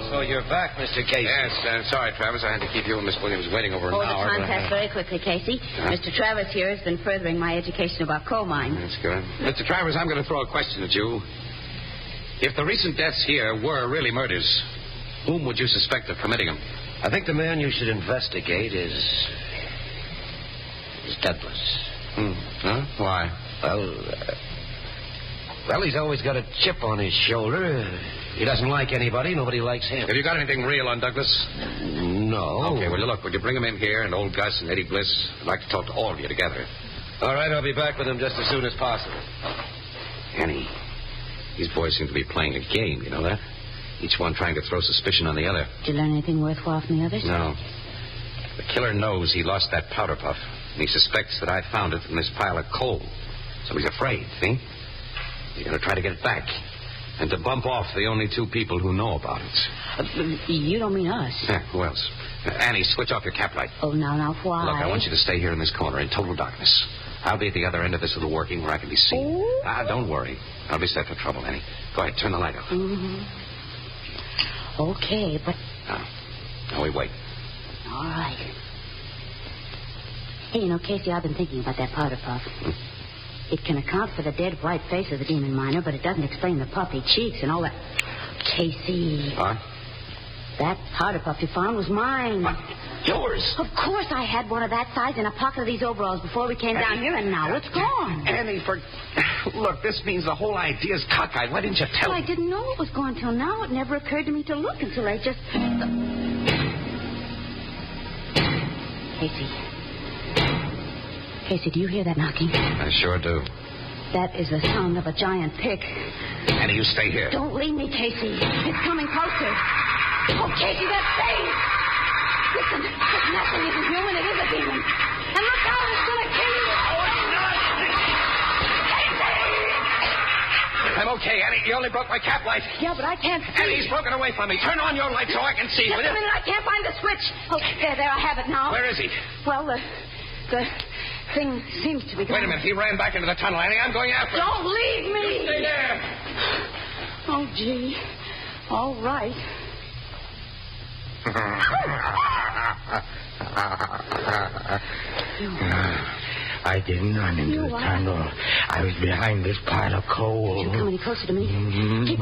So you're back, Mr. Casey. Yes, sorry, Travis. I had to keep you and Miss Williams waiting over an The hour. time passed very quickly, Casey. Mr. Travers here has been furthering my education about coal mines. That's good. Mr. Travers, I'm going to throw a question at you. If the recent deaths here were really murders, whom would you suspect of committing them? I think the man you should investigate is Douglas. Huh? Why? Well, he's always got a chip on his shoulder. He doesn't like anybody. Nobody likes him. Have you got anything real on Douglas? No. Okay, well, look, would you bring him in here, and old Gus and Eddie Bliss? I'd like to talk to all of you together. All right, I'll be back with him just as soon as possible. Annie, these boys seem to be playing a game, you know that? Each one trying to throw suspicion on the other. Did you learn anything worthwhile from the others? No. The killer knows he lost that powder puff, and he suspects that I found it in this pile of coal. So he's afraid, see? He's going to try to get it back. And to bump off the only two people who know about it. You don't mean us. Yeah, who else? Annie, switch off your cap light. Oh, now, why? Look, I want you to stay here in this corner in total darkness. I'll be at the other end of this little working where I can be seen. Oh. Don't worry. I'll be set for trouble, Annie. Go ahead, turn the light off. Mm-hmm. Okay, but... Now we wait. All right. Hey, you know, Casey, I've been thinking about that powder puff. It can account for the dead white face of the demon miner, but it doesn't explain the puffy cheeks and all that. Casey. What? That powder puff you found was mine. What? Yours? Of course I had one of that size in a pocket of these overalls before we came down here, and now it's gone. Annie, Look, this means the whole idea's cockeyed. Why didn't you tell me? Well, I didn't know it was gone till now. It never occurred to me to look until I just... Casey, do you hear that knocking? I sure do. That is the sound of a giant pick. Annie, you stay here. Don't leave me, Casey. It's coming closer. Oh, Casey, that's Dave. Listen, it's nothing isn't human. It is a demon. And look out, it's going to kill you. I'm okay, Annie. You only broke my cap light. Yeah, but I can't see. Annie's broken away from me. Turn on your light so I can see. Just a minute, I can't find the switch. Oh, there, I have it now. Where is he? Well, the thing seems to be gone. Wait a minute. He ran back into the tunnel, Annie. I'm going after him. Don't leave me. You stay there. Oh, gee. All right. I didn't run into the tunnel. I was behind this pile of coal. Did you come any closer to me? Mm-hmm. Keep